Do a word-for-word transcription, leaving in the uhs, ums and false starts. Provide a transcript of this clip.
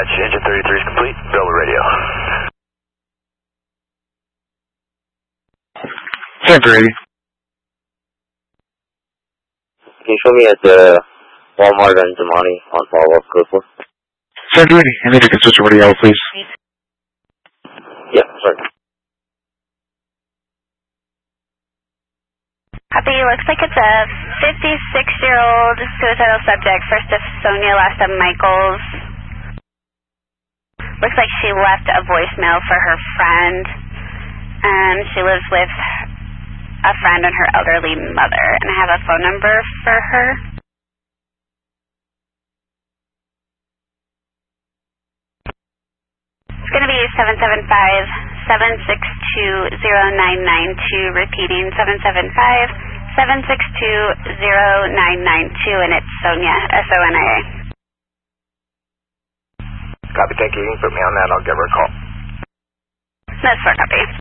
Dispatch, engine thirty-three is complete. Build the radio. Center eighty. Can you show me at the Walmart and Zamani on follow-up code four? Center eighty. I need to switch over to yellow, please. Yeah, sorry. Copy. Looks like it's a fifty-six-year-old suicidal subject. First of Sonia, last of Michaels. Looks like she left a voicemail for her friend. Um, she lives with a friend and her elderly mother. And I have a phone number for her. It's going to be seven seven five, seven six two, zero nine nine two. Repeating, seven seven five, seven six two, zero nine nine two. And it's Sonia, S O N I A. Copy, thank you. You can put me on that. I'll give her a call. That's for copy.